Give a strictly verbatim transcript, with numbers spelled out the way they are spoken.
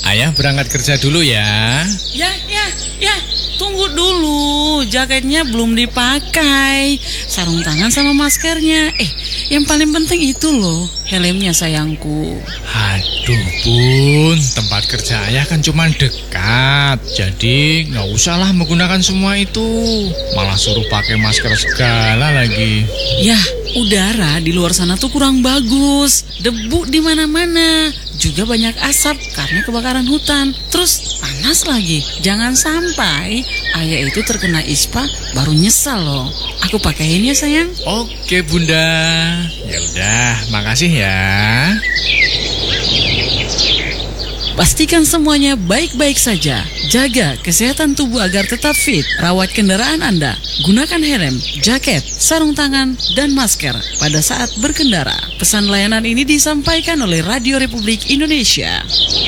Ayah berangkat kerja dulu ya. Ya, ya, ya. Tunggu dulu. Jaketnya belum dipakai. Sarung tangan sama maskernya. Eh, yang paling penting itu loh, helmnya sayangku. Aduh Bun, tempat kerja ayah kan cuma dekat. Jadi nggak usahlah menggunakan semua itu. Malah suruh pakai masker segala lagi. Yah, udara di luar sana tuh kurang bagus. Debu di mana-mana. Juga banyak asap karena kebakaran hutan. Terus panas lagi. Jangan sampai ayah itu terkena ispa baru nyesal loh. Aku pakaiin ya sayang. Oke Bunda. Ya udah, makasih ya. Pastikan semuanya baik-baik saja. Jaga kesehatan tubuh agar tetap fit. Rawat kendaraan Anda. Gunakan helm, jaket, sarung tangan, dan masker pada saat berkendara. Pesan layanan ini disampaikan oleh Radio Republik Indonesia.